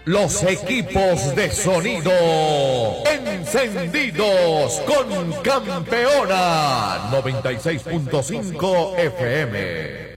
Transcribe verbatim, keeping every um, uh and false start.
Los equipos de sonido encendidos con Campeona noventa y seis punto cinco F M.